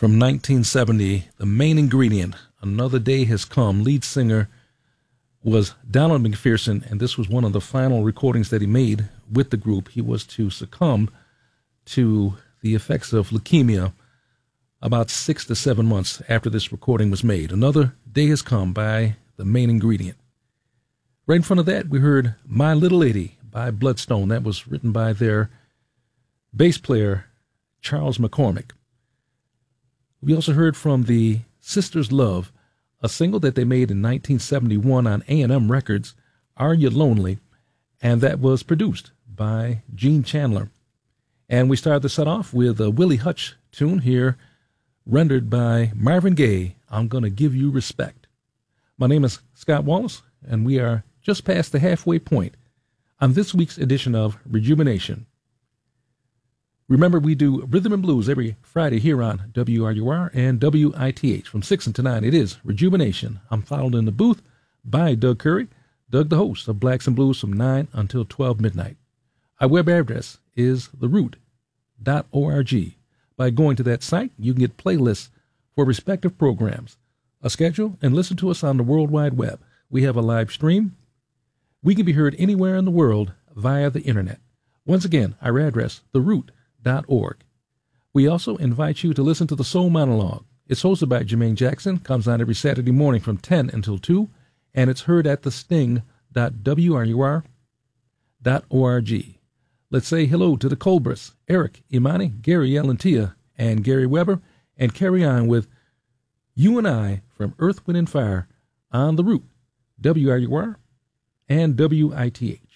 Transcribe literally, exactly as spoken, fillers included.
from nineteen seventy, The Main Ingredient, Another Day Has Come. Lead singer was Donald McPherson, and this was one of the final recordings that he made with the group. He was to succumb to the effects of leukemia about six to seven months after this recording was made. Another Day Has Come by The Main Ingredient. Right in front of that, we heard My Little Lady by Bloodstone. That was written by their bass player, Charles McCormick. We also heard from the Sisters Love, a single that they made in nineteen seventy-one on A and M Records, Are You Lonely? And that was produced by Gene Chandler. And we started the set off with a Willie Hutch tune here, rendered by Marvin Gaye, I'm Gonna Give You Respect. My name is Scott Wallace, and we are just past the halfway point on this week's edition of Rejuvenation. Remember, we do Rhythm and Blues every Friday here on W R U R and W I T H from six until nine. It is Rejuvenation. I'm followed in the booth by Doug Curry, Doug the host of Blacks and Blues from nine until twelve midnight. Our web address is the root dot org. By going to that site, you can get playlists for respective programs, a schedule, and listen to us on the World Wide Web. We have a live stream. We can be heard anywhere in the world via the internet. Once again, our address, the root dot org. We also invite you to listen to the Soul Monologue. It's hosted by Jermaine Jackson, comes on every Saturday morning from ten until two, and it's heard at the sting dot w r u r dot org. Let's say hello to the Colberts, Eric, Imani, Gary, Ellen, Tia, and Gary Weber, and carry on with You and I from Earth, Wind, and Fire on the Root, W R U R and W I T H.